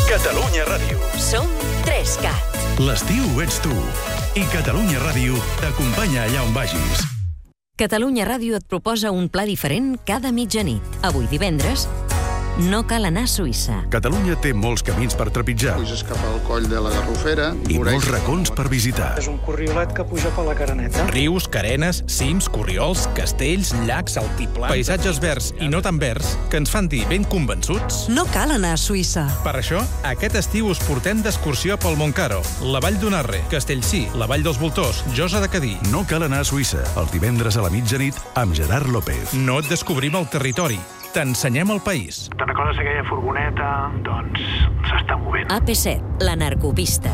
Catalunya Ràdio. Som 3CAT. L'estiu ets tu. I Catalunya Ràdio t'acompanya allà on vagis. Catalunya Ràdio et proposa un pla diferent cada mitjanit. Avui divendres, no cal anar a Suïssa. Catalunya té molts camins per trepitjar Puges cap al coll de la Garrofera. i molts racons per visitar. És un corriolet que puja per la Caraneta. Rius, carenes, cims, corriols, castells, llacs, altiplans... Paisatges verds i no tan verds que ens fan dir ben convençuts. No cal anar a Suïssa. Per això, aquest estiu us portem d'excursió pel Montcaro, la Vall d'Unarre, Castellcí, la Vall dels Voltors, Josa de Cadí. No cal anar a Suïssa, els divendres a la mitjanit amb Gerard López. No et descobrim el territori, t'ensenyem el país. Te'n recordes aquella furgoneta? Doncs s'està movent. AP7, la narcopista.